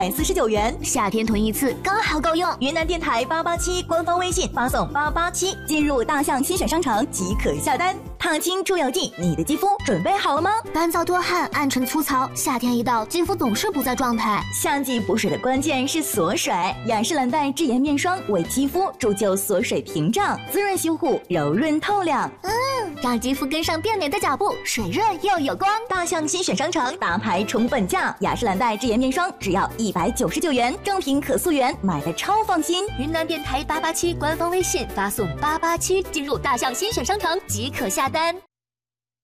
49元， 夏天囤一次刚好够用。 云南电台887官方微信发送887，进入大象新选商城即可下单。烫青助油剂，你的肌肤准备好了吗？ 干燥多汗，暗沉粗糙，夏天一到，肌肤总是不在状态。 夏季补水的关键是锁水，雅诗兰黛智妍面霜为肌肤铸就锁水屏障，滋润修护，柔润透亮。 让肌肤跟上变美的脚步，水润又有光。 大象新选商城大牌宠本价，雅诗兰黛智妍面霜只要199元，正品可溯源，买的超放心。 云南电台887官方微信发送887，进入大象新选商城即可下单。